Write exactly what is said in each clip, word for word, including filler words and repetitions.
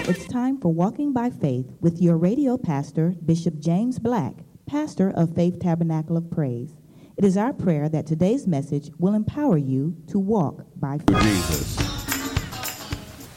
It's time for Walking by Faith with your radio pastor, Bishop James Black, pastor of Faith Tabernacle of Praise. It is our prayer that today's message will empower you to walk by faith. Jesus.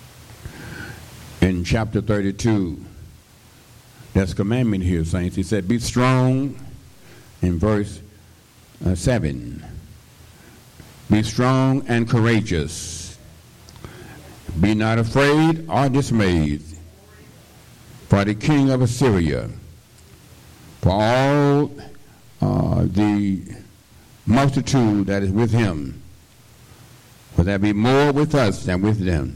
In chapter thirty-two, there's a commandment here, saints. He said, be strong, in verse uh, seven. Be strong and courageous. Be not afraid or dismayed, for the king of Assyria, for all uh, the multitude that is with him, for there be more with us than with them.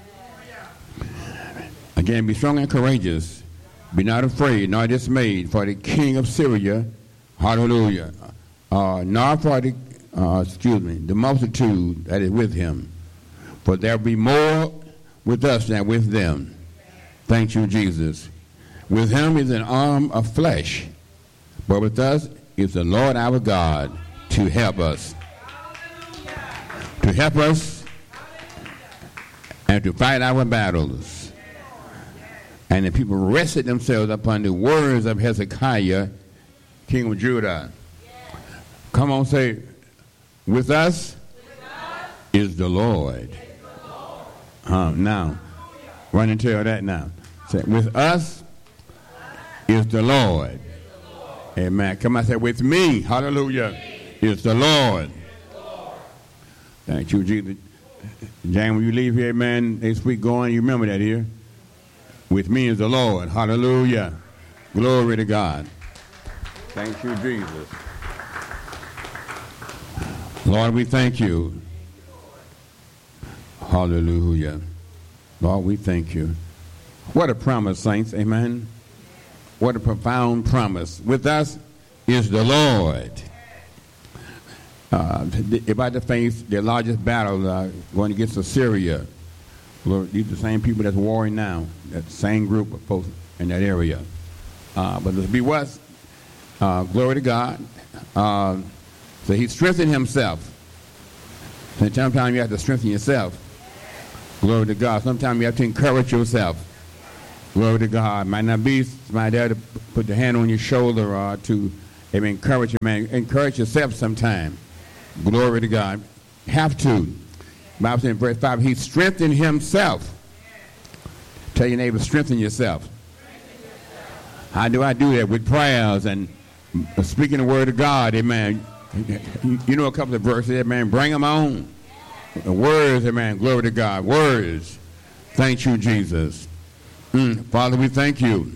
Again, be strong and courageous. Be not afraid nor dismayed, for the king of Syria, hallelujah, uh, nor for the, uh, excuse me, the multitude that is with him. For there will be more with us than with them. Thank you, Jesus. With him is an arm of flesh, but with us is the Lord our God to help us. To help us and to fight our battles. And the people rested themselves upon the words of Hezekiah, king of Judah. Come on, say, with us, with us is the Lord. Uh, now, run and tell that now. Say, with us is the Lord. Amen. Come on, say, with me, hallelujah, is the Lord. Thank you, Jesus. James, when you leave here, man, next week going, you remember that here. With me is the Lord. Hallelujah. Glory to God. Thank you, Jesus. Lord, we thank you. Hallelujah. Lord, we thank you. What a promise, saints. Amen. What a profound promise. With us is the Lord. Uh, about to face their largest battle uh, going against Assyria. Lord, these are the same people that's warring now. That same group of folks in that area. Uh, but let's be what? Uh, glory to God. Uh, so he strengthened himself. And sometimes you have to strengthen yourself. Glory to God. Sometimes you have to encourage yourself. Glory to God. Might not be somebody there to put the hand on your shoulder or to maybe encourage you, man. Encourage yourself sometime. Glory to God. Have to. The Bible says in verse five, he strengthened himself. Tell your neighbor, strengthen yourself. How do I do that? With prayers and speaking the word of God. Amen. You know a couple of verses, amen. Bring them on. Words, amen. Glory to God. Words. Thank you, Jesus. Mm. Father, we thank you.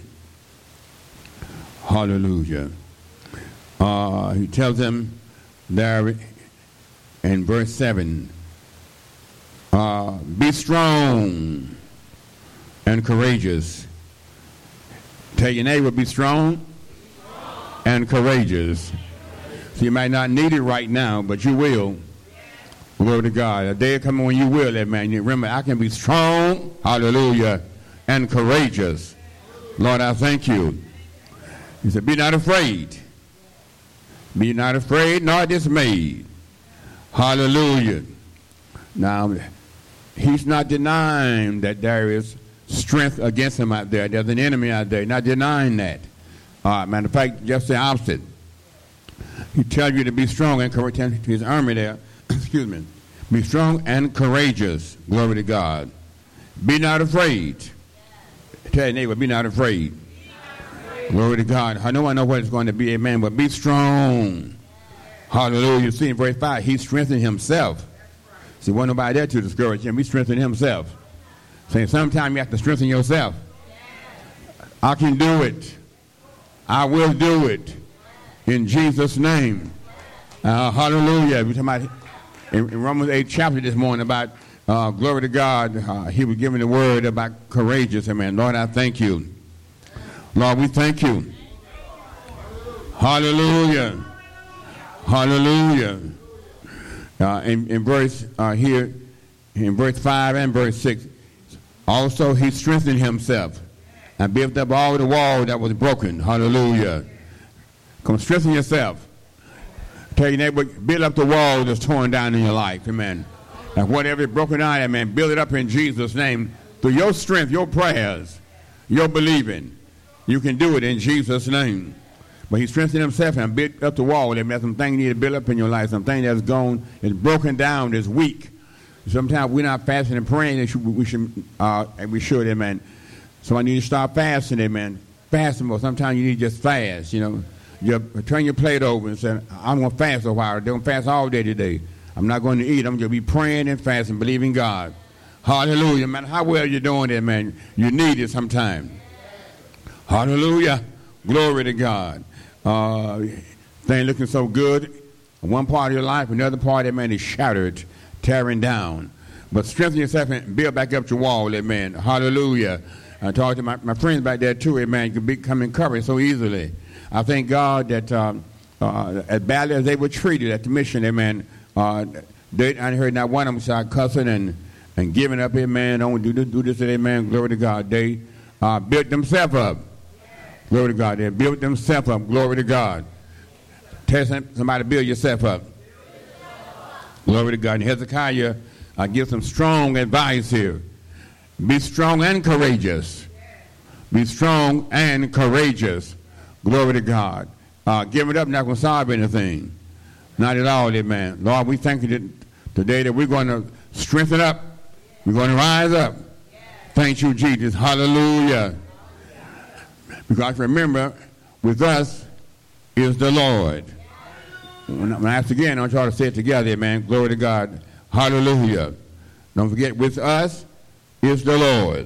Hallelujah. Uh, he tells them there in verse seven, uh, be strong and courageous. Tell your neighbor, be strong, be strong and courageous. So you might not need it right now, but you will. Glory to God. A day will come when you will that, man. You remember, I can be strong, hallelujah, and courageous. Lord, I thank you. He said, be not afraid. Be not afraid nor dismayed. Hallelujah. Now, he's not denying that there is strength against him out there. There's an enemy out there. Not denying that. Uh, matter of fact, just the opposite. He tells you to be strong and courageous. His army there. Excuse me. Be strong and courageous. Glory to God. Be not afraid. Tell your neighbor, be not afraid. Be not afraid. Glory to God. I know I know what it's going to be, amen, but be strong. Hallelujah. You see in verse five, he strengthened himself. See, wasn't nobody there to discourage him. He strengthened himself. Saying sometimes you have to strengthen yourself. I can do it. I will do it. In Jesus' name. Uh, hallelujah. We're talking about in, in Romans eight chapter this morning about uh, glory to God. Uh, he was giving the word about courageous. Amen. Lord, I thank you. Lord, we thank you. Hallelujah. Hallelujah. Uh, in, in verse uh, here, in verse five and verse six, also he strengthened himself and built up all the wall that was broken. Hallelujah. Come strengthen yourself. Tell your neighbor, build up the wall that's torn down in your life. Amen. And whatever is broken down, amen, build it up in Jesus' name. through your strength, your prayers, your believing, you can do it in Jesus' name. But he strengthened himself and built up the wall. There's some things you need to build up in your life, some things that's gone, is broken down, is weak. Sometimes we're not fasting and praying, and we should, uh, and we should, amen. So I need to start fasting, amen. Fasting more. Sometimes you need to just fast, you know. You turn your plate over and say, I'm going to fast a while. I'm going to fast all day today. I'm not going to eat. I'm going to be praying and fasting, believing God. Hallelujah. No matter how well you're doing it, man, you need it sometime. Hallelujah. Glory to God. Uh, thing looking so good. One part of your life, another part, that man, is shattered, tearing down. But strengthen yourself and build back up your wall, amen. Hallelujah. I talked to my, my friends back there too, amen. You can become encouraged so easily. I thank God that um, uh, as badly as they were treated at the mission, amen, uh, they, I heard not one of them start cussing and, and giving up, amen, don't do this, do this, amen, glory to God. They uh, built themselves up. Glory to God. They built themselves up. Glory to God. Tell somebody, build yourself up. Glory to God. And Hezekiah uh, gives some strong advice here. Be strong and courageous. Be strong and courageous. Glory to God. Uh, give it up, not going to solve anything. Not at all, amen. Lord, we thank you that today that we're going to strengthen up. We're going to rise up. Thank you, Jesus. Hallelujah. Because remember, with us is the Lord. When I ask again, I want y'all to say it together, amen. Glory to God. Hallelujah. Don't forget, with us is the Lord.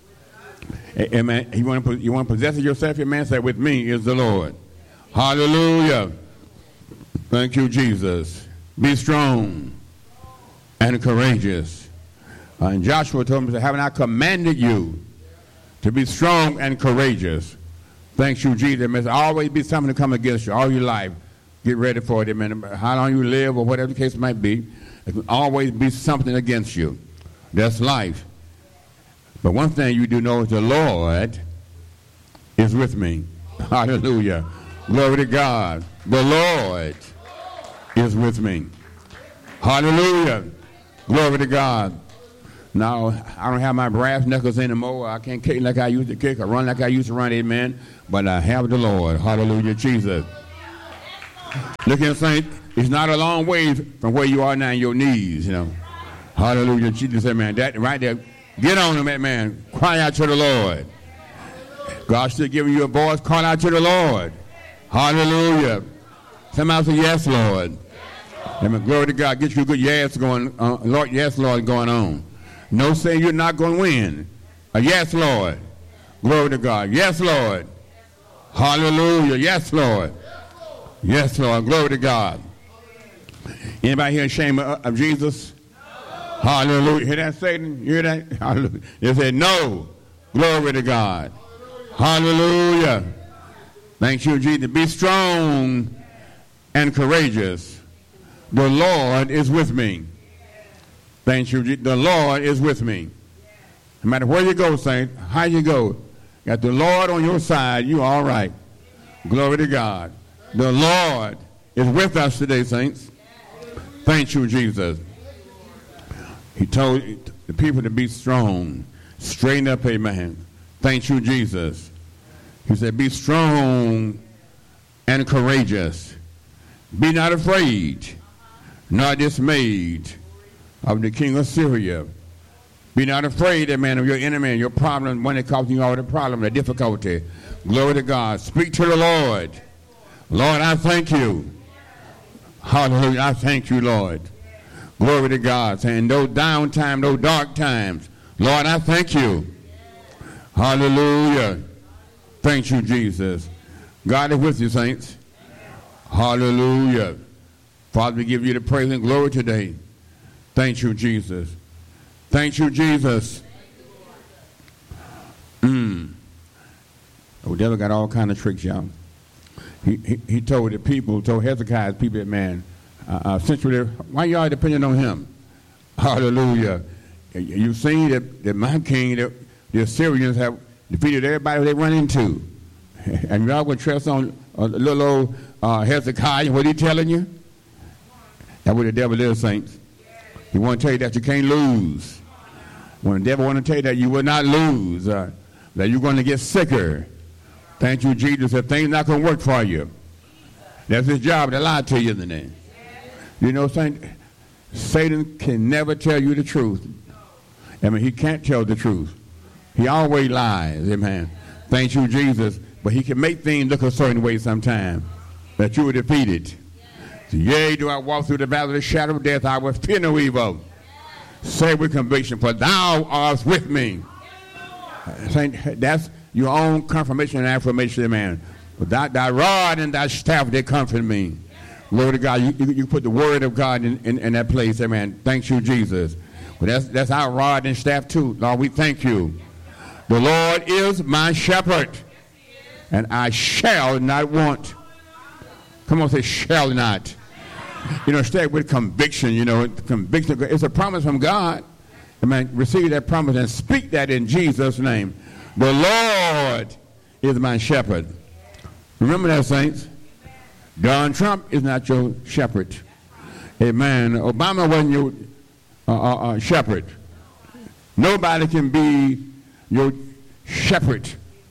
Amen. You want to you want to possess it yourself, amen? Say, with me is the Lord. Hallelujah. Thank you, Jesus. Be strong and courageous. Uh, and Joshua told him, haven't I commanded you to be strong and courageous? Thank you, Jesus. There always be something to come against you all your life. Get ready for it, amen. How long you live or whatever the case might be, there can always be something against you. That's life. But one thing you do know is the Lord is with me. Hallelujah. Glory to God. The Lord is with me. Hallelujah. Glory to God. Now, I don't have my brass knuckles anymore. I can't kick like I used to kick or run like I used to run, amen. But I have the Lord. Hallelujah, Jesus. Look at saint. It's not a long way from where you are now in your knees, you know. Hallelujah, Jesus, amen. That right there. Get on him, man. Cry out to the Lord. God's still giving you a voice. Call out to the Lord. Hallelujah. Somebody say, yes, Lord. Amen. Glory to God. Get you a good yes going on. Uh, Lord, yes, Lord, going on. No saying you're not going to win. A yes, Lord. Glory to God. Yes, Lord. Hallelujah. Yes, Lord. Yes, Lord. Glory to God. Anybody here ashamed of, of Jesus? Hallelujah. Hear that, Satan? You hear that? Hallelujah. They said, no. Glory to God. Hallelujah. Thank you, Jesus. Be strong and courageous. The Lord is with me. Thank you, Jesus. The Lord is with me. No matter where you go, saint, how you go, got the Lord on your side, you all right. Glory to God. The Lord is with us today, saints. Thank you, Jesus. He told the people to be strong. Straighten up, amen. Thank you, Jesus. He said, be strong and courageous. Be not afraid, nor dismayed of the king of Syria. Be not afraid, amen, of your enemy and your problem, when it causes you all the problem, the difficulty. Glory to God. Speak to the Lord. Lord, I thank you. Hallelujah. I thank you, Lord. Glory to God. Saying, no down time, no dark times. Lord, I thank you. Hallelujah. Thank you, Jesus. God is with you, saints. Hallelujah. Father, we give you the praise and glory today. Thank you, Jesus. Thank you, Jesus. Mm. The devil got all kind of tricks, y'all. He, he, he told the people, told Hezekiah's people, man, uh, uh, essentially, why y'all depending on him? Hallelujah. You've seen that, that my king, the, the Assyrians have defeated everybody they run into. And y'all going to trust on a little old uh, Hezekiah, what he telling you? That's what the devil is, saints. He want to tell you that you can't lose. When the devil want to tell you that you will not lose, uh, that you're going to get sicker, thank you, Jesus, that things not going to work for you. That's his job to lie to you, isn't it? You know, Satan can never tell you the truth. I mean, he can't tell the truth. He always lies, amen. Thank you, Jesus. But he can make things look a certain way sometimes, that you were defeated. So, yea, do I walk through the valley of the shadow of death, I will fear no evil. Say with conviction, for thou art with me. That's your own confirmation and affirmation, man. But thy, thy rod and thy staff, they comfort me. Glory to God. You, you, you put the word of God in, in, in that place, amen. Thank you, Jesus. But that's, that's our rod and staff too. Lord, we thank you. The Lord is my shepherd, and I shall not want. Come on, say, shall not. You know, stay with conviction, you know, conviction. It's a promise from God. Amen. Receive that promise and speak that in Jesus' name. The Lord is my shepherd. Remember that, saints. Donald Trump is not your shepherd. Amen. Obama wasn't your uh, uh, uh, shepherd. Nobody can be your shepherd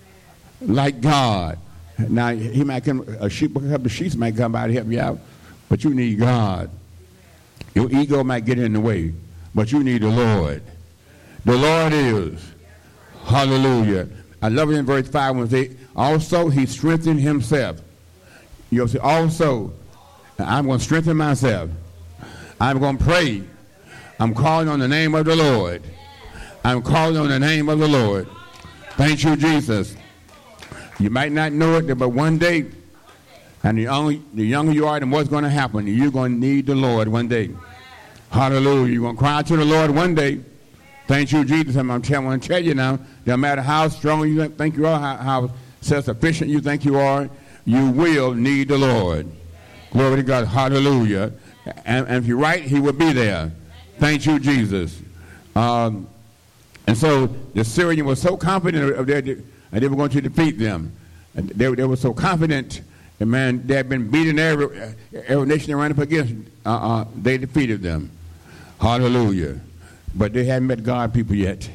like God. Now, he might come, a sheep, a couple of sheep might come by to help you out, but you need God. Your ego might get in the way, but you need the Lord. The Lord is. Hallelujah. I love it in verse five when they say, also he strengthened himself. You'll say, also, I'm going to strengthen myself. I'm going to pray. I'm calling on the name of the Lord. I'm calling on the name of the Lord. Thank you, Jesus. You might not know it, but one day, and the, only, the younger you are, then what's going to happen? You're going to need the Lord one day. Hallelujah. You're going to cry to the Lord one day. Thank you, Jesus. I'm going to tell you now, no matter how strong you think you are, how, how self-sufficient you think you are, you will need the Lord. Glory to God. Hallelujah. And, and if you're right, he will be there. Thank you, Jesus. Um, and so the Syrian was so confident of their, and they were going to defeat them. And they, they were so confident, and man, they had been beating every, every nation they ran up against. Uh, uh, they defeated them. Hallelujah. But they hadn't met God people yet.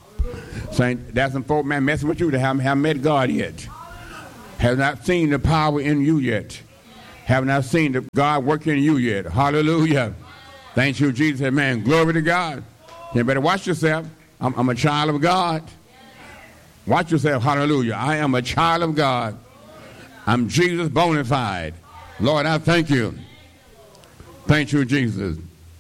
Saying, that's some folk, man, messing with you. They haven't, haven't met God yet. Have not seen the power in you yet. Have not seen the God working in you yet. Hallelujah. Thank you, Jesus. Amen. Glory to God. You better watch yourself. I'm, I'm a child of God. Watch yourself. Hallelujah. I am a child of God. I'm Jesus bona fide. Lord, I thank you. Thank you, Jesus.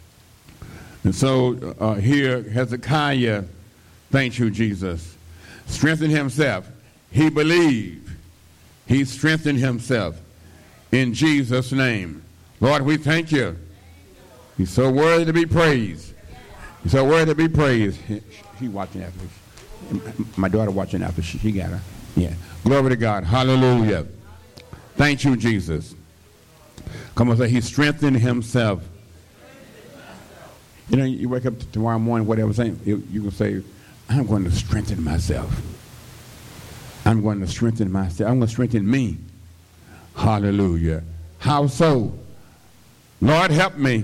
And so uh, here, Hezekiah, thank you, Jesus, strengthened himself. He believed. He strengthened himself in Jesus' name. Lord, we thank you. He's so worthy to be praised. He's so worthy to be praised. She's watching after me. My daughter watching after she, she got her. Yeah. Glory to God. Hallelujah. Thank you, Jesus. Come on, say, he strengthened himself. You know, you wake up tomorrow morning, whatever, saying, you, you can say, I'm going to strengthen myself. I'm going to strengthen myself. I'm going to strengthen me. Hallelujah. How so? Lord, help me.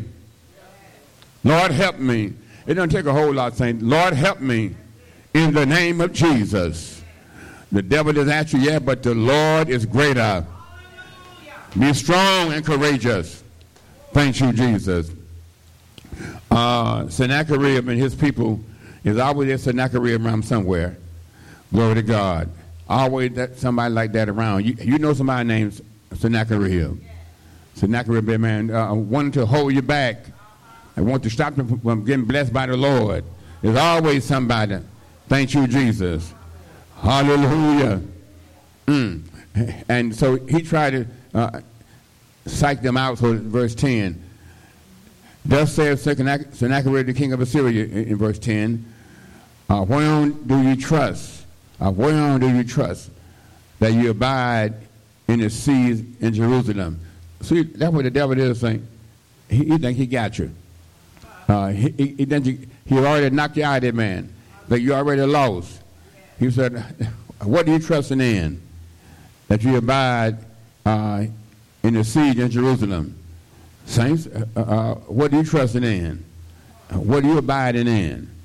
Lord, help me. It doesn't take a whole lot saying, Lord, help me in the name of Jesus. The devil is at you, yeah, but the Lord is greater. Be strong and courageous. Thank you, Jesus. Uh, Sennacherib and his people is always a Sennacherib around somewhere. Glory to God. Always that, somebody like that around. You, you know somebody named Sennacherib. Sennacherib, man, uh, wanting to hold you back. I want to stop you from getting blessed by the Lord. There's always somebody. Thank you, Jesus. Hallelujah. Mm. And so he tried to uh, psych them out. So verse ten. Thus saith Sennacherib, the king of Assyria, in, in verse ten, uh, whereon do you trust? Uh, whereon do you trust that you abide in the seas in Jerusalem? See, that's what the devil is saying. He, he think he got you. Uh, he, he, he, he already knocked you out of there, man. That you already lost. He said, what are you trusting in? That you abide uh, in the siege in Jerusalem. Saints, uh, uh, what are you trusting in? Uh, what are you abiding in?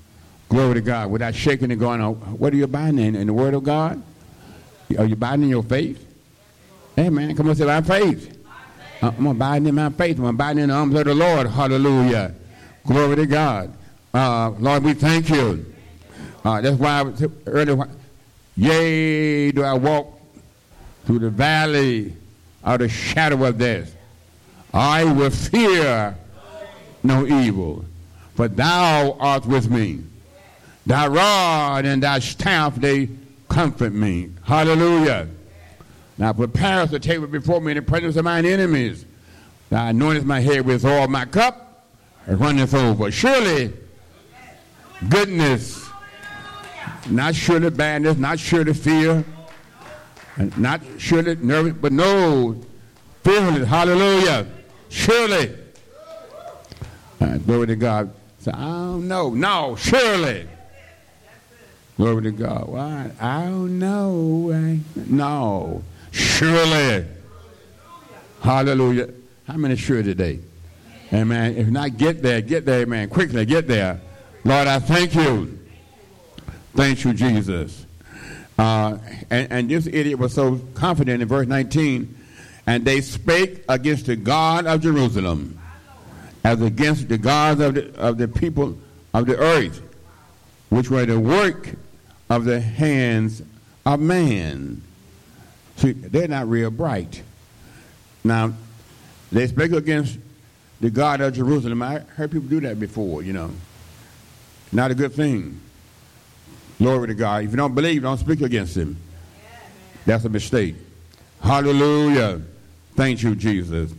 Glory to God. Without shaking and going, oh, what are you abiding in? In the Word of God? Are you abiding in your faith? Amen. Come on, say, by faith. Uh, I'm abiding in my faith. I'm abiding in the arms of the Lord. Hallelujah. Glory to God. Uh, Lord, we thank you. Uh, that's why I was earlier, yea, do I walk through the valley of the shadow of death, I will fear no evil, for thou art with me. Thy rod and thy staff, they comfort me. Hallelujah. Now prepare us a table before me in the presence of mine enemies. Thou anointest my head with oil, my cup runneth over. Surely goodness, not surely badness, not surely fear, and not surely nervous, but no, fearless. Hallelujah. Surely. Uh, glory to God. So I don't know. No, surely. Glory to God. Why? I don't know. I, no, surely. Hallelujah. How many sure today? Amen. If not, get there. Get there, man. Quickly, get there. Lord, I thank you. Thank you, Jesus. Uh, and, and this idiot was so confident in verse nineteen. And they spake against the God of Jerusalem as against the gods of the, of the people of the earth, which were the work of the hands of man. See, they're not real bright. Now, they spake against the God of Jerusalem. I heard people do that before, you know. Not a good thing. Glory to God. If you don't believe, don't speak against him. That's a mistake. Hallelujah. Thank you, Jesus.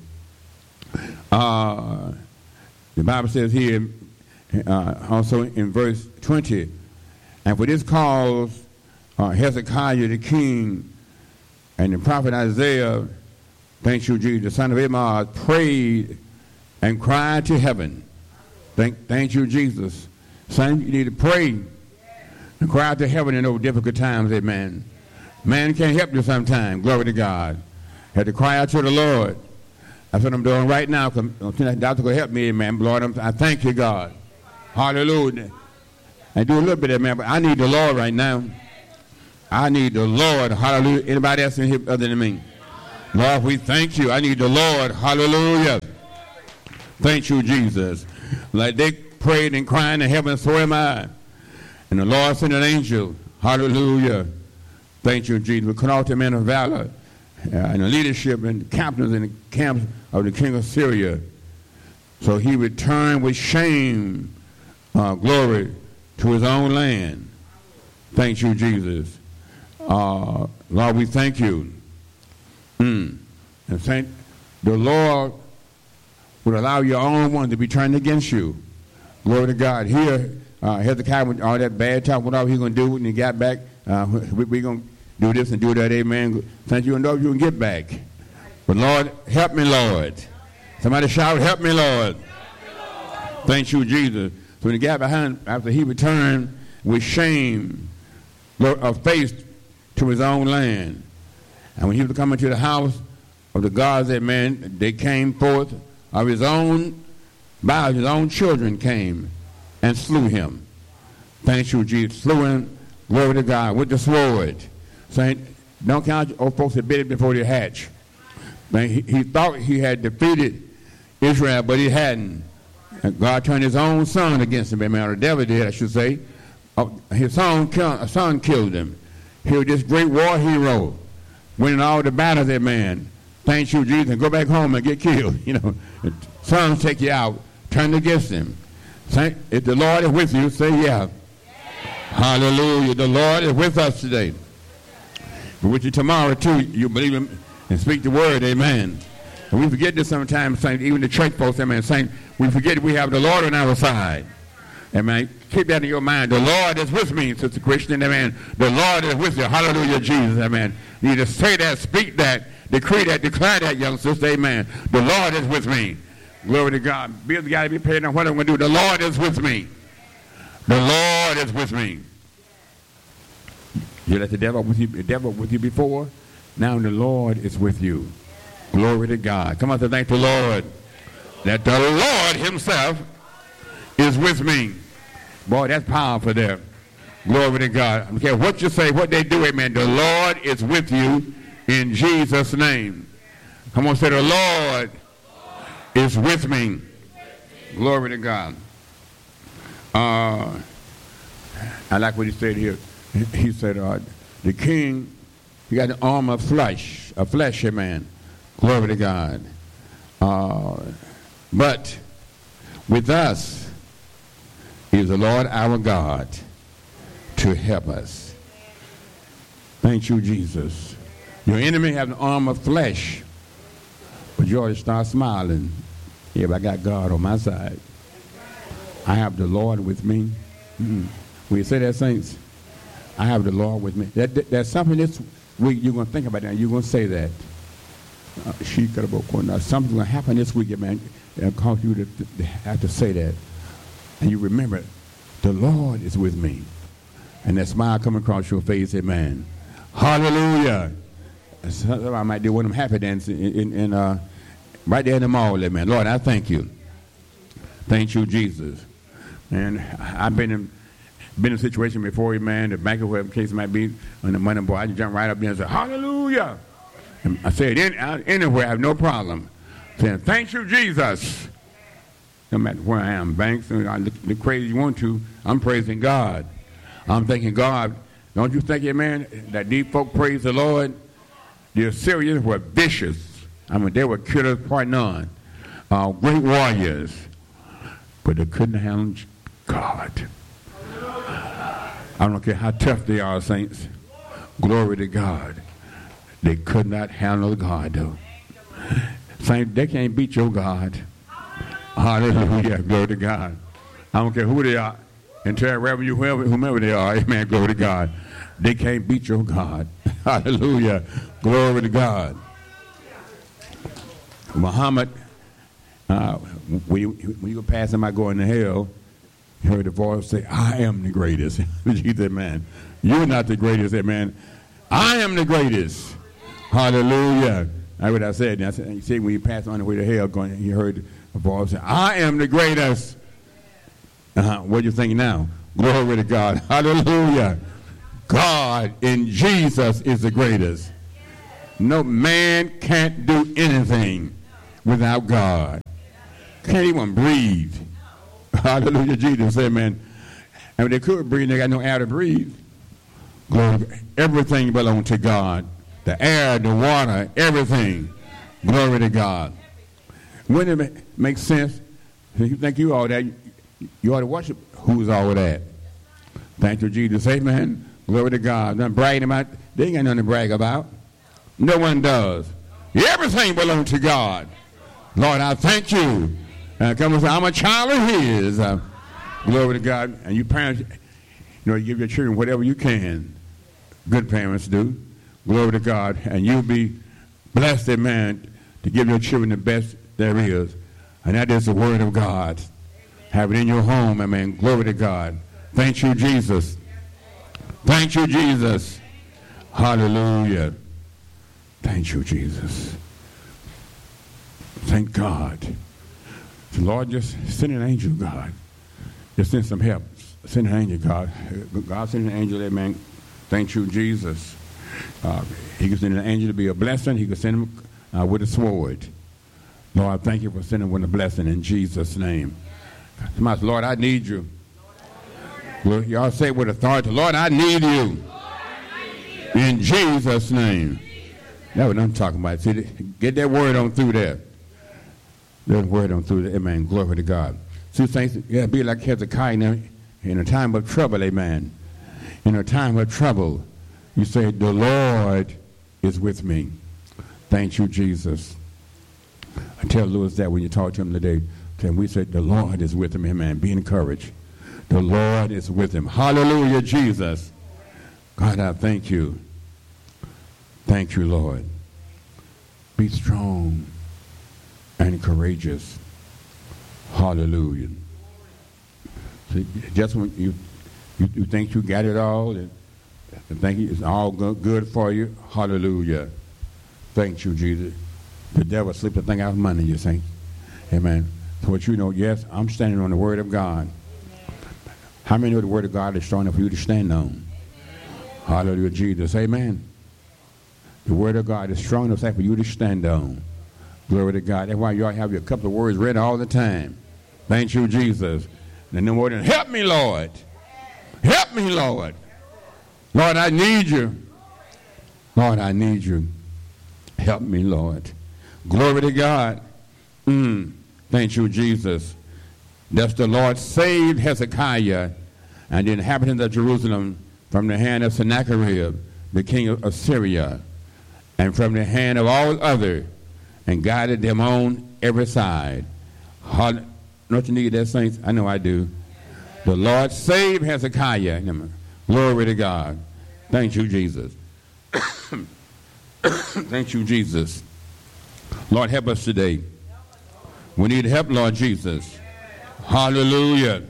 Uh, the Bible says here, uh, also in verse twenty, and for this cause uh, Hezekiah the king and the prophet Isaiah, thank you, Jesus, the son of Amoz, prayed and cried to heaven. Thank, thank you, Jesus. Son, you need to pray and cry out to heaven in those difficult times, amen. Man can't help you sometimes. Glory to God. Had to cry out to the Lord. That's what I'm doing right now. Cause that doctor will help me, amen. Lord, I'm, I thank you, God. Hallelujah. I do a little bit of that, man, but I need the Lord right now. I need the Lord. Hallelujah. Anybody else in here other than me? Lord, we thank you. I need the Lord. Hallelujah. Thank you, Jesus. Like they prayed and cried in heaven, so am I. And the Lord sent an angel. Hallelujah. Thank you, Jesus. We call out the men of valor uh, and the leadership and the captains in the camps of the king of Syria. So he returned with shame, uh, glory, to his own land. Thank you, Jesus. Uh, Lord, we thank you. Mm. And thank the Lord would allow your own one to be turned against you. Glory to God. Here, uh, Hezekiah, with all that bad talk, what all he going to do when he got back, uh, we're we going to do this and do that, amen. Thank you, and know you can get back. But Lord, help me, Lord. Somebody shout, help me, Lord. Thank you, Jesus. So when he got behind, after he returned with shame of face to his own land, and when he was coming to the house of the gods, that man, they came forth of his own, by his own children came and slew him. Thank you, Jesus. Slew him, glory to God, with the sword. Saying, don't count old folks that bit it before they hatch. Man, he, he thought he had defeated Israel, but he hadn't. And God turned his own son against him, amen, or the devil did, I should say. Uh, his son, kill, son killed him. He was this great war hero, winning all the battles, that man. Thank you, Jesus, and go back home and get killed. You know, sons take you out, turn against him. Say, if the Lord is with you, say yeah. Yeah. Hallelujah. The Lord is with us today. We're with you tomorrow, too. You believe him and speak the word, amen. And we forget this sometimes, Saint, even the church folks, amen, Saint, we forget we have the Lord on our side. Amen. Keep that in your mind. The Lord is with me, Sister Christian, amen. The Lord is with you. Hallelujah, Jesus, amen. You need to say that, speak that, decree that, declare that, young sister, amen. The Lord is with me. Glory to God. Bill's got to be paid on what I'm going to do. The Lord is with me. The Lord is with me. You let the devil with you, the devil with you before. Now the Lord is with you. Glory to God. Come on to thank the Lord that the Lord himself is with me. Boy, that's powerful there. Glory to God. I don't care what you say, what they do, amen. The Lord is with you in Jesus' name. Come on, say the Lord is with me. Glory to God. Uh, I like what he said here. He said, uh, the king, he got the arm of flesh, a fleshy man. Glory to God. Uh, but with us is the Lord our God to help us. Thank you, Jesus. Your enemy has an arm of flesh, but you ought to start smiling. Yeah, but I got God on my side. I have the Lord with me. Mm-hmm. When you say that, saints, I have the Lord with me. That, that, there's something this week you're going to think about that. You're going to say that. Uh, something's going to happen this week, man. It'll cause you to, to have to say that. And you remember, the Lord is with me. And that smile come across your face, amen. Hallelujah. So I might do one of them happy dances in, in, in, uh, right there in the mall, amen. Lord, I thank you. Thank you, Jesus. And I've been in, been in a situation before, man, the bank or whatever the case might be, on the money boy, I just jump right up there and say, hallelujah. And I say it in, anywhere, I have no problem. Saying, thank you, Jesus. No matter where I am, banks, I look the crazy you want to, I'm praising God. I'm thanking God. Don't you think, man, that these folk praise the Lord? The Assyrians were vicious. I mean, they were killers, part none. Uh, great warriors. But they couldn't handle God. I don't care how tough they are, saints. Glory to God. They could not handle God, though. Saints, they can't beat your God. Hallelujah. Glory to God. I don't care who they are. Entire revenue, whoever, whomever they are. Amen. Glory to God. They can't beat your God. Hallelujah. Glory to God. Muhammad, uh, when, you, when you were passing by going to hell, you heard the voice say, I am the greatest. You said, man, you're not the greatest. Man, I am the greatest. Hallelujah. That's what I said. I said, you see, when you pass on the way to hell, going, you heard a voice say, I am the greatest. Uh-huh. What do you think now? Glory to God. Hallelujah. God in Jesus is the greatest. No man can't do anything without God. Can't even breathe. Hallelujah. Jesus said, man, and when they could breathe, they got no air to breathe. Glory. Everything belongs to God. The air, the water, everything. Glory to God. Wouldn't it make sense? If you think you all that, you ought to worship who's all of that. Thank you, Jesus. Amen. Glory to God. Not bragging about, they ain't got nothing to brag about. No one does. Everything belongs to God. Lord, I thank you. Uh, come and say, I'm a child of his. Uh, glory to God. And you parents, you know, you give your children whatever you can. Good parents do. Glory to God. And you'll be blessed, amen, to give your children the best there is. And that is the word of God. Have it in your home, amen. Glory to God. Thank you, Jesus. Thank you, Jesus. Hallelujah. Thank you, Jesus. Thank God. The Lord, just send an angel, God. Just send some help. Send an angel, God. God send an angel, amen. Thank you, Jesus. Uh, he could send an angel to be a blessing. He could send him uh, with a sword. Lord, thank you for sending with a blessing in Jesus' name. Somebody, Lord, I need you. Well, y'all say with authority, Lord, I need you. In Jesus' name. That's what I'm talking about. See, get that word on through there. That word on through there. Amen. Glory to God. See, things, yeah, be like Hezekiah in, in a time of trouble, amen. In a time of trouble, you say, the Lord is with me. Thank you, Jesus. I tell Lewis that when you talk to him today, and we said, the Lord is with him, amen. Be encouraged. The Lord is with him. Hallelujah, Jesus. God, I thank you. Thank you, Lord. Be strong and courageous. Hallelujah. See, just when you, you you think you got it all and, and think it's all good for you, hallelujah. Thank you, Jesus. The devil sleep the thing out of money, you think. Amen. So what you know, yes, I'm standing on the word of God. How many know the word of God is strong enough for you to stand on? Hallelujah, Jesus. Amen. The word of God is strong enough for you to stand on. Glory to God. That's why you ought to have your couple of words ready all the time. Thank you, Jesus. And no more than, help me, Lord. Help me, Lord. Lord, I need you. Lord, I need you. Help me, Lord. Glory to God. Mm. Thank you, Jesus. Thus the Lord saved Hezekiah and the inhabitants of Jerusalem from the hand of Sennacherib, the king of Assyria, and from the hand of all others, and guided them on every side. Don't you need that, saints? I know I do. The Lord saved Hezekiah. Glory to God. Thank you, Jesus. Thank you, Jesus. Lord, help us today. We need help, Lord Jesus. Hallelujah.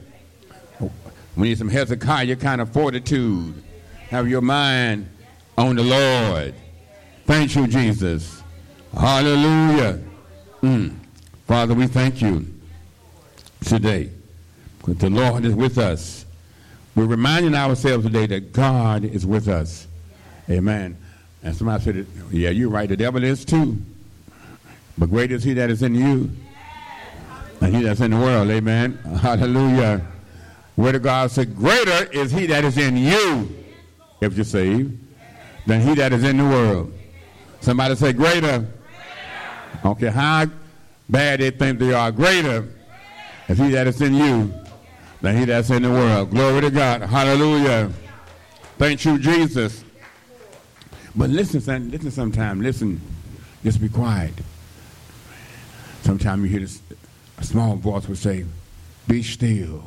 We need some Hezekiah kind of fortitude. Have your mind on the Lord. Thank you, Jesus. Hallelujah. Mm. Father, we thank you today. Because the Lord is with us. We're reminding ourselves today that God is with us. Amen. And somebody said, yeah, you're right. The devil is too. But greater is he that is in you than he that's in the world. Amen. Hallelujah. Word of God said, greater is he that is in you, if you're saved, than he that is in the world. Somebody say greater. I don't care how bad they think they are. Greater is he that is in you than he that's in the world. Glory to God. Hallelujah. Thank you, Jesus. But listen, son, listen sometime. Listen. Just be quiet. Sometimes you hear this, a small voice will say, be still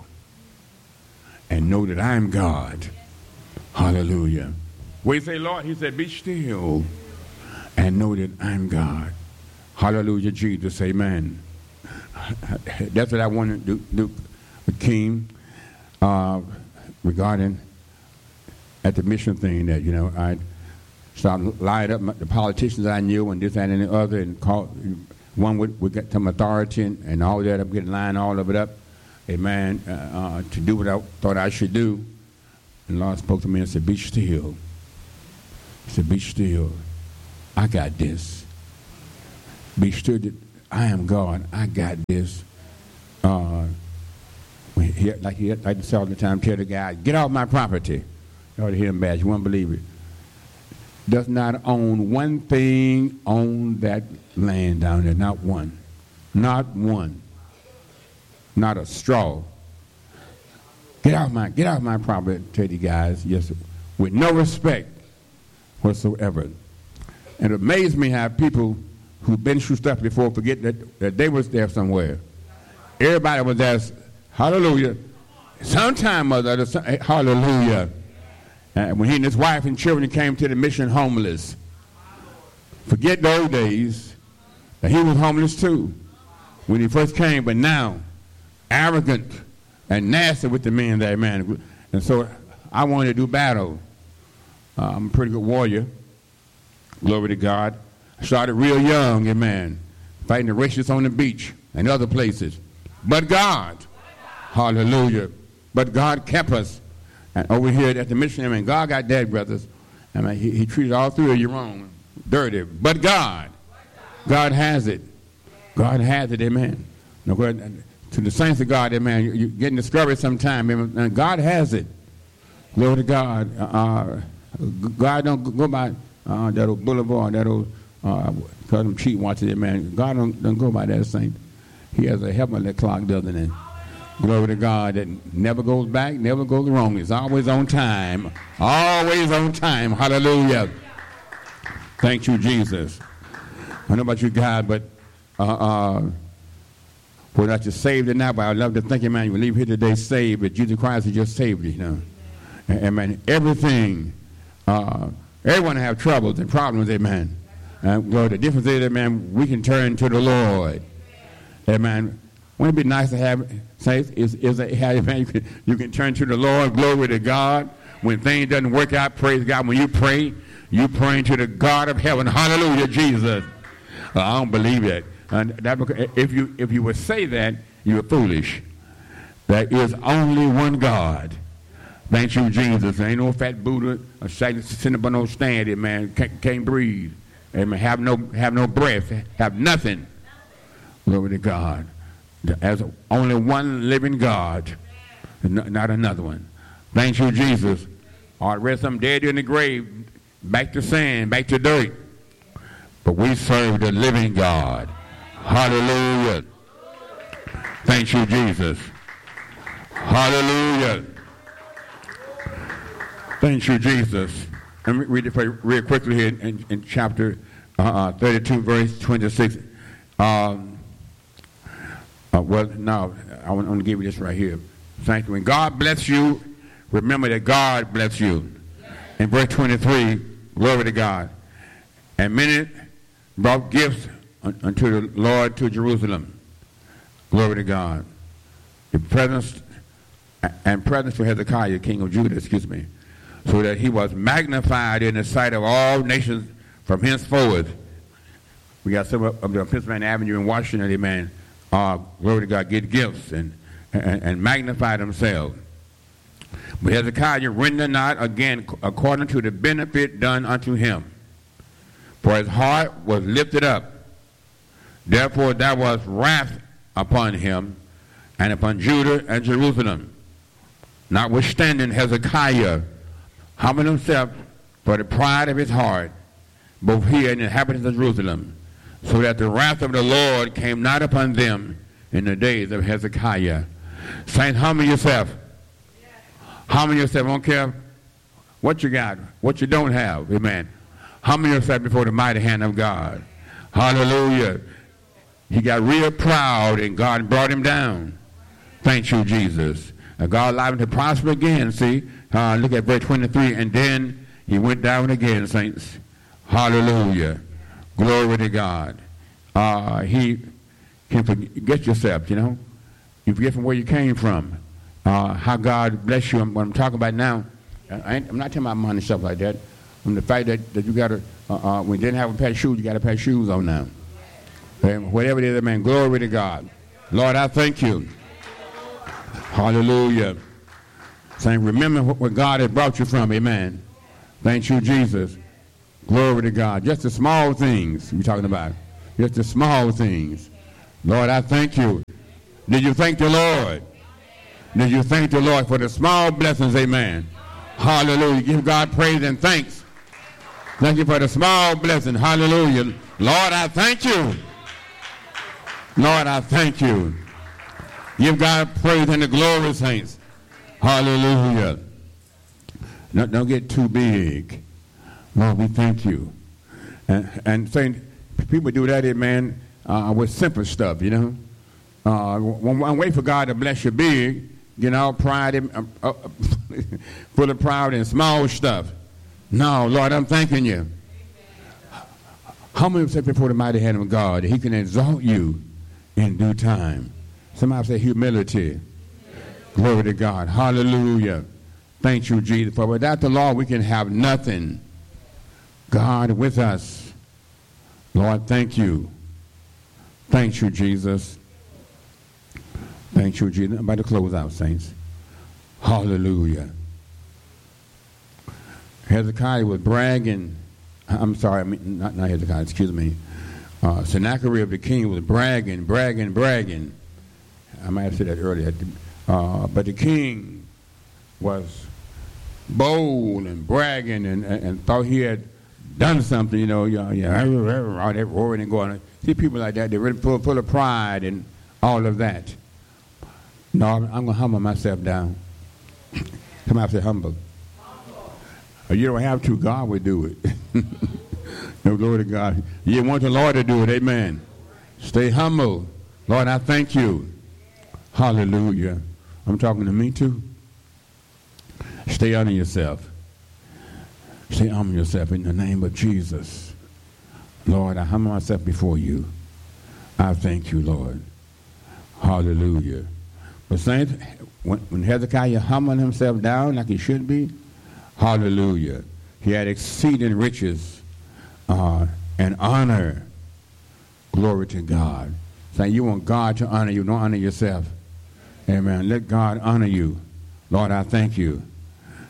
and know that I am God. Hallelujah. What you say, Lord? He said, be still and know that I'm God. Hallelujah, Jesus. Amen. That's what I want to do, do with King uh, regarding at the mission thing that, you know, I started lining up my, the politicians I knew and this, that, and the other, and call, one would, would get some authority and, and all that. I'm getting line all of it up. Amen. Uh, uh, to do what I thought I should do. And the Lord spoke to me and said, be still. He said, be still. I got this. Be still. I am God. I got this. Uh, he, like he like to say all the time, tell the guy, get off my property. You ought to hear him bad. You won't believe it. Does not own one thing on that land down there. Not one. Not one. Not a straw. Get out my get out my property, tell you guys, yes, with no respect whatsoever. And it amazed me how people who've been through stuff before forget that, that they was there somewhere. Everybody was there, hallelujah. Sometime or other, hallelujah. And when he and his wife and children came to the mission homeless, forget those days that he was homeless too when he first came, but now arrogant and nasty with the men there, man. And so I wanted to do battle. Uh, I'm a pretty good warrior. Glory to God. I started real young, amen, fighting the racists on the beach and other places. But God, hallelujah, but God kept us. And over here at the mission, I mean, God got dead, brothers. I mean, he, he treated all three of you wrong, dirty. But God, God has it. God has it, amen. Now, to the saints of God, amen, you, you're getting discouraged sometime, amen. God has it. Glory to God. Uh, God don't go by uh, that old boulevard, that old, uh, call them cheat watches, amen. God don't, don't go by that, saint. He has a heavenly clock, doesn't he? Glory to God, that never goes back, never goes wrong. It's always on time. Always on time. Hallelujah. Thank you, Jesus. I don't know about you guys, but uh, uh, whether not you're saved or not, but I love to think, man, you leave here today saved, but Jesus Christ has just saved you, you know. Amen. Everything, uh, everyone have troubles and problems, amen. Uh, well, the difference is, amen, we can turn to the Lord. Amen. Wouldn't it be nice to have saints? Is is a, amen, you, can, you can turn to the Lord, glory to God. When things doesn't work out, praise God. When you pray, you praying to the God of heaven. Hallelujah, Jesus. Uh, I don't believe that. Uh, that if you if you would say that, you're foolish. There is only one God. Thank you, Jesus. There ain't no fat Buddha or Satan sitting up on no stand here, man. Can't, can't breathe. Amen. Have no, have no breath. Have nothing. Glory to God. As only one living God, not another one. Thank you, Jesus. Or rest some dead in the grave, back to sand, back to dirt. But we serve the living God. Hallelujah. Thank you, Jesus. Hallelujah. Thank you, Jesus. Let me read it for you real quickly here in, in chapter uh, thirty-two, verse twenty-six. Um, uh, well, no, I want, I want to give you this right here. Thank you. When God bless you, remember that God bless you. In verse twenty-three, glory to God. And many brought gifts unto the Lord to Jerusalem. Glory to God. The presence and presence for Hezekiah, king of Judah, excuse me, so that he was magnified in the sight of all nations from henceforth. We got some of the Pennsylvania Avenue in Washington, amen. Uh, glory to God, get gifts and, and, and magnify themselves. But Hezekiah rendered not again according to the benefit done unto him. For his heart was lifted up. Therefore there was wrath upon him and upon Judah and Jerusalem. Notwithstanding Hezekiah humbled himself for the pride of his heart, both he and the inhabitants of Jerusalem, so that the wrath of the Lord came not upon them in the days of Hezekiah. Saints, humble yourself. Humble yourself. I don't care what you got, what you don't have. Amen. Humble yourself before the mighty hand of God. Hallelujah. He got real proud and God brought him down. Thank you, Jesus. And God allowed him to prosper again. See, uh, look at verse twenty-three. And then he went down again, saints. Hallelujah. Glory to God. Uh, he can forget yourself, you know. You forget from where you came from. Uh, how God bless you. What I'm talking about now, I ain't, I'm not talking about money and stuff like that. From the fact that, that you got to, uh, uh, when you didn't have a pair of shoes, you got a pair of shoes on now. And whatever it is, man, glory to God. Lord, I thank you. Hallelujah. Saying, remember where God has brought you from, amen. Thank you, Jesus. Glory to God. Just the small things we're talking about. Just the small things. Lord, I thank you. Did you thank the Lord? Did you thank the Lord for the small blessings, amen. Hallelujah. Give God praise and thanks. Thank you for the small blessing. Hallelujah. Lord, I thank you. Lord, I thank you. Give God praise and the glory, saints. Hallelujah. Don't, don't get too big. Lord, we thank you. And, and saying, people do that, man, uh, with simple stuff, you know. Uh, one, one way for God to bless you big, you know, pride, and, uh, uh, full of pride and small stuff. No, Lord, I'm thanking you. Humble yourself before the mighty hand of God, He can exalt you in due time. Somebody say humility. Glory to God. Hallelujah. Thank you, Jesus. For without the Lord, we can have nothing. God with us. Lord, thank you. Thank you, Jesus. Thank you, Jesus. I'm about to close out, saints. Hallelujah. Hezekiah was bragging. I'm sorry, I mean, not, not Hezekiah, excuse me. Uh, Sennacherib the king was bragging, bragging, bragging. I might have said that earlier. Uh, but the king was bold and bragging and, and, and thought he had done something, you know, yeah, yeah, all that roaring and going. See people like that, they're really full, full of pride and all of that. No, I'm, I'm going to humble myself down. Somebody say humble. Humble. You don't have to, God will do it. No, glory to God. You want the Lord to do it, amen. Stay humble. Lord, I thank you. Hallelujah. I'm talking to me too. Stay under yourself. Stay humble yourself in the name of Jesus. Lord, I humble myself before you. I thank you, Lord. Hallelujah. But saints, when, when Hezekiah humbled himself down like he should be, hallelujah, he had exceeding riches uh, and honor. Glory to God. Saying you want God to honor you, don't honor yourself. Amen. Let God honor you. Lord, I thank you.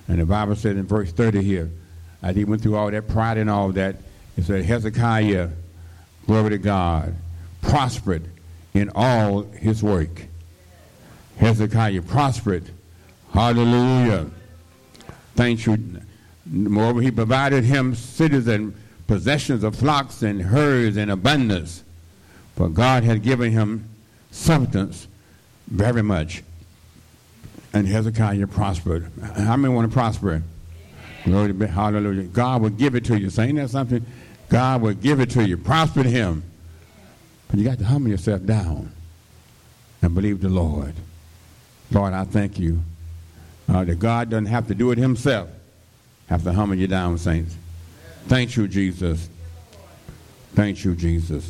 And the Bible said in verse thirty here, as he went through all that pride and all that, it said Hezekiah, glory to God, prospered in all his work. Hezekiah prospered. Hallelujah. Thank you. Moreover, he provided him cities and possessions of flocks and herds in abundance. For God had given him substance very much. And Hezekiah prospered. How many want to prosper? Glory to be, hallelujah. God will give it to you. Saying that something? God will give it to you. Prosper to him. But you got to humble yourself down and believe the Lord. Lord, I thank you uh, that God doesn't have to do it himself. Have to humble you down, saints. Thank you, Jesus. Thank you, Jesus.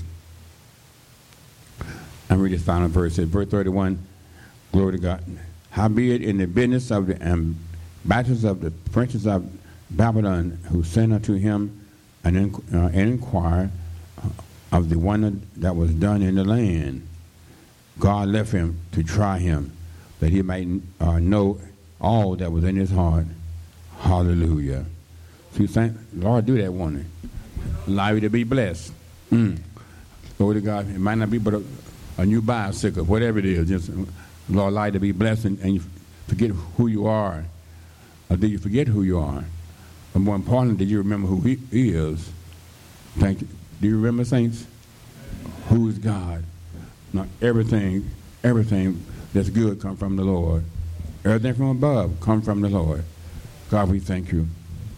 And read this final verse. It's verse thirty-one. Glory to God. Howbeit in the business of the ambassadors of the princes of Babylon, who sent unto him and, in, uh, and inquired of the one that was done in the land, God left him to try him, that he might uh, know all that was in his heart. Hallelujah. See, thank, Lord, do that one. Allow you to be blessed. Mm. Glory to God. It might not be but a, a new bicycle, whatever it is. Just Lord, allow you to be blessed, and, and you forget who you are. Or did you forget who you are? But more importantly, did you remember who he is? Thank you. Do you remember, saints? Who is God? Not everything, everything that's good come from the Lord. Everything from above come from the Lord. God, we thank you.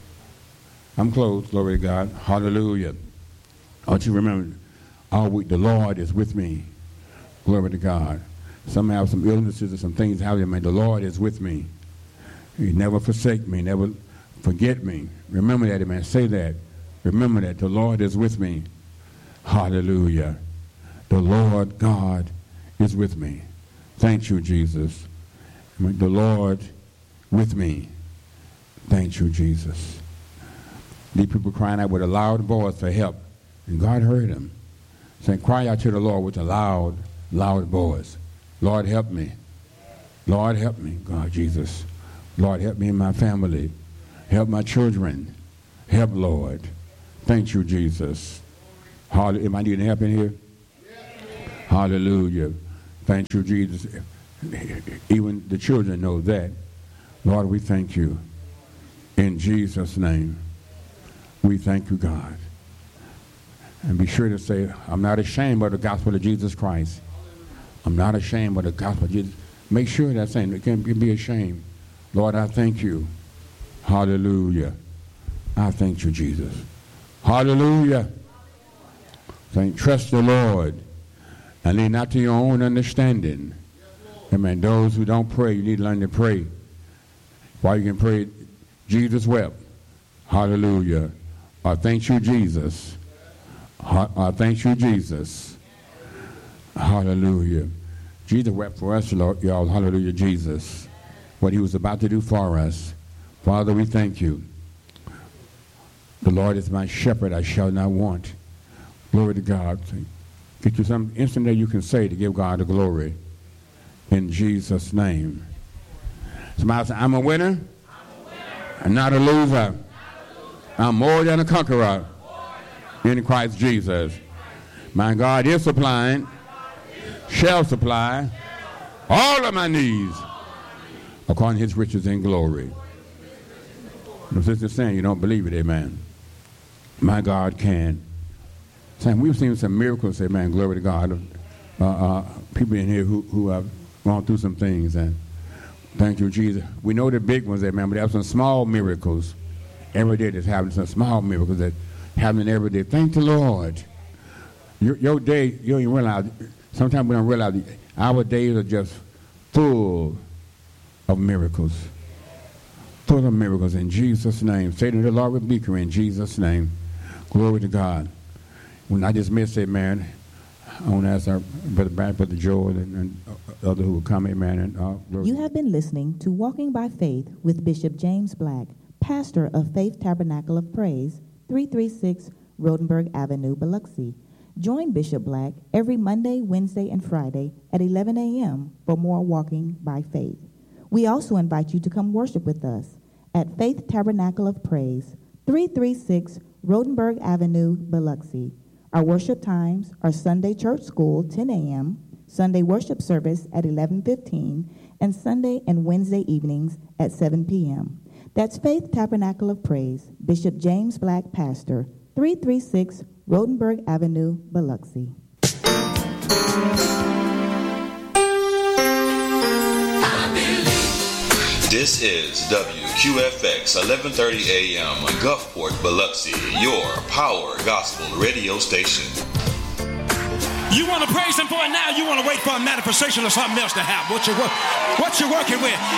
I'm closed, glory to God. Hallelujah. I want you to remember, all week the Lord is with me. Glory to God. Some have some illnesses or some things happening, man. The Lord is with me. He never forsake me, never forget me. Remember that, man. Say that. Remember that. The Lord is with me. Hallelujah. The Lord God is with me. Thank you, Jesus. The Lord with me. Thank you, Jesus. These people crying out with a loud voice for help. And God heard them. Saying, cry out to the Lord with a loud, loud voice. Lord, help me. Lord, help me, God, Jesus. Lord, help me and my family. Help my children. Help, Lord. Thank you, Jesus. Hallelujah. Am I needing help in here? Hallelujah. Thank you, Jesus. Even the children know that. Lord, we thank you. In Jesus' name, we thank you, God. And be sure to say, I'm not ashamed of the gospel of Jesus Christ. I'm not ashamed of the gospel of Jesus. Make sure that's saying it can't be ashamed. Lord, I thank you. Hallelujah. I thank you, Jesus. Hallelujah. Saying, trust the Lord and lean not to your own understanding. Amen. Those who don't pray, you need to learn to pray. While you can pray, Jesus wept. Hallelujah. I thank you, Jesus. I thank you, Jesus. Hallelujah. Jesus wept for us, Lord, y'all. Hallelujah, Jesus. What he was about to do for us. Father, we thank you. The Lord is my shepherd, I shall not want. Glory to God. Get you some instant that you can say to give God the glory. In Jesus' name. Somebody say, I'm a winner. I'm a winner. I'm not a loser. Not a loser. I'm more than a conqueror. In Christ Jesus. My God is supplying, shall supply all of my needs according to his riches and glory. The sister saying you don't believe it, amen. My God can. Saying we've seen some miracles, amen, glory to God. Uh, uh, people in here who, who have gone through some things, and thank you, Jesus. We know the big ones, amen, but there are some small miracles. Every day there's happening some small miracles that happening every day. Thank the Lord. Your, your day, you don't even realize, sometimes we don't realize our days are just full of miracles. Full of miracles in Jesus' name. Satan, the Lord rebuke her in Jesus' name. Glory to God. When I just missed it, man, I want to ask our Brother Brad, Brother Joel, and, and other who will come, amen. And, uh, you have been listening to Walking by Faith with Bishop James Black, pastor of Faith Tabernacle of Praise, three thirty-six Rodenberg Avenue, Biloxi. Join Bishop Black every Monday, Wednesday, and Friday at eleven a.m. for more Walking by Faith. We also invite you to come worship with us at Faith Tabernacle of Praise, three thirty-six Rodenberg Avenue, Biloxi. Our worship times are Sunday Church School, ten a.m., Sunday worship service at eleven fifteen, and Sunday and Wednesday evenings at seven p.m. That's Faith Tabernacle of Praise, Bishop James Black, Pastor, three thirty-six Rodenberg Avenue, Biloxi. This is W Q F X eleven thirty a.m. Gulfport, Biloxi, your power gospel radio station. You want to praise him for it now? You want to wait for a manifestation of something else to happen? What you what you working with?